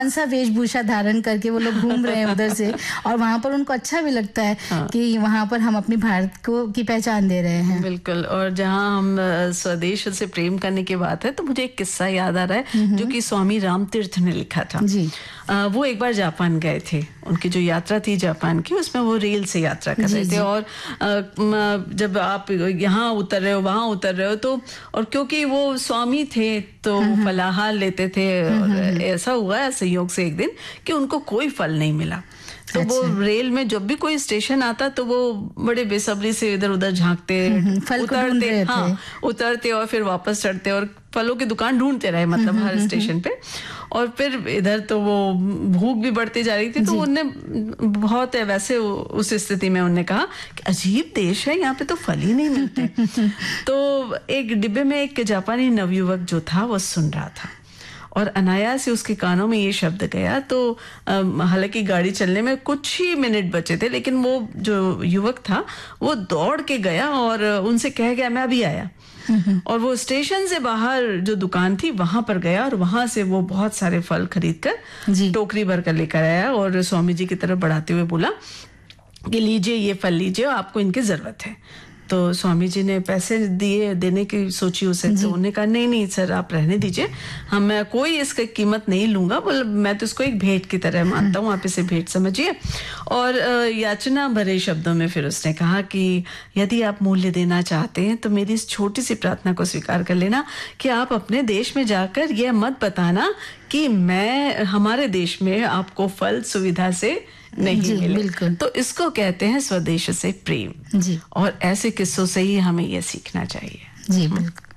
सा वेशभूषा धारण करके वो लोग घूम रहे हैं उधर से, और वहाँ पर उनको अच्छा भी लगता है कि वहाँ पर हम अपनी भारत को की पहचान दे रहे हैं। बिल्कुल। और जहाँ हम स्वदेश से प्रेम करने की बात है, तो मुझे एक किस्सा याद आ रहा है जो कि स्वामी रामतीर्थ ने लिखा था जी। वो एक बार जापान गए थे, उनकी जो यात्रा थी जापान की, उसमें वो रेल से यात्रा कर रहे थे। और जब आप यहाँ उतर रहे हो वहाँ उतर रहे हो तो, और क्योंकि वो स्वामी थे तो फलाहार लेते थे, और ऐसा हुआ संयोग से एक दिन कि उनको कोई फल नहीं मिला। तो वो रेल में जब भी कोई स्टेशन आता तो वो बड़े बेसब्री से इधर उधर झांकते, उतरते, उतरते और फिर वापस चढ़ते और फलों की दुकान ढूंढते रहे, मतलब हर स्टेशन पे। और फिर इधर तो वो भूख भी बढ़ती जा रही थी, तो उनने बहुत वैसे उस स्थिति में उन्होंने कहा कि अजीब देश है, यहाँ पे तो फल ही नहीं मिलते। तो एक डिब्बे में एक जापानी नवयुवक जो था वो सुन रहा था, और अनायास से उसके कानों में ये शब्द गया। तो हालांकि गाड़ी चलने में कुछ ही मिनट बचे थे, लेकिन वो जो युवक था वो दौड़ के गया और उनसे कह गया मैं अभी आया। और वो स्टेशन से बाहर जो दुकान थी वहां पर गया, और वहां से वो बहुत सारे फल खरीद कर टोकरी भर कर लेकर आया, और स्वामी जी की तरफ बढ़ाते हुए बोला कि लीजिए ये फल लीजिए, आपको इनकी जरूरत है। तो स्वामी जी ने पैसे देने की सोची उसे, तो उन्होंने कहा नहीं नहीं सर आप रहने दीजिए, मैं कोई इसकी कीमत नहीं लूंगा, बोले मैं तो इसको एक भेंट की तरह मानता हूँ, आप इसे भेंट समझिए। और याचना भरे शब्दों में फिर उसने कहा कि यदि आप मूल्य देना चाहते हैं तो मेरी इस छोटी सी प्रार्थना को स्वीकार कर लेना कि आप अपने देश में जाकर यह मत बताना कि मैं हमारे देश में आपको फल सुविधा से नहीं मिले। तो इसको कहते हैं स्वदेश से प्रेम। और ऐसे किस्सों से ही हमें यह सीखना चाहिए। जी बिल्कुल।